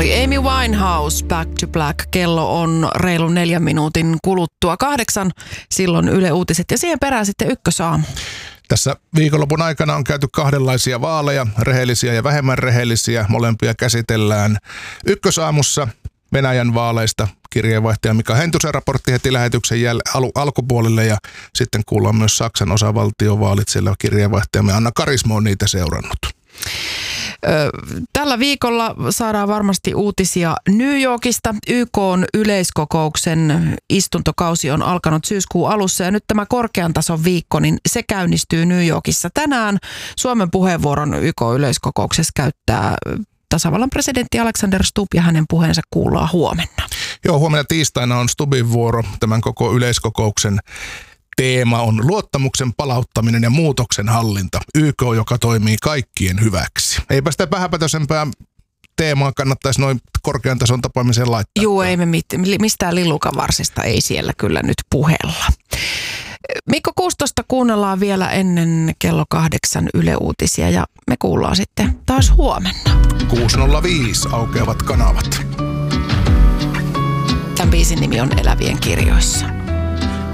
oli Amy Winehouse, Back to Black. Kello on reilun 4 minuutin kuluttua 8. Silloin Yle Uutiset ja siihen perään sitten Ykkösaamu. Tässä viikonlopun aikana on käyty kahdenlaisia vaaleja, rehellisiä ja vähemmän rehellisiä. Molempia käsitellään Ykkösaamussa. Venäjän vaaleista kirjeenvaihtaja Mika Hentusen raportti heti lähetyksen alkupuolelle ja sitten kuullaan myös Saksan osavaltiovaalit, siellä kirjeenvaihtajamme Anna Karismo on niitä seurannut. Tällä viikolla saadaan varmasti uutisia New Yorkista. YK:n yleiskokouksen istuntokausi on alkanut syyskuun alussa ja nyt tämä korkean tason viikko, niin se käynnistyy New Yorkissa tänään. Suomen puheenvuoron YK:n yleiskokouksessa käyttää tasavallan presidentti Alexander Stubb ja hänen puheensa kuullaan huomenna. Joo, huomenna tiistaina on Stubbin vuoro. Tämän koko yleiskokouksen teema on luottamuksen palauttaminen ja muutoksen hallinta. YK, joka toimii kaikkien hyväksi. Eipä sitä vähäpätöisempää teemaa kannattaisi noin korkean tason tapaamiseen laittaa. Joo, ei me mistään lillukavarsista ei siellä kyllä nyt puhella. Mikko 16 kuunnellaan vielä ennen kello 8 Yle Uutisia ja me kuullaan sitten taas huomenna. 605 aukeavat kanavat. Tämän biisin nimi on Elävien kirjoissa.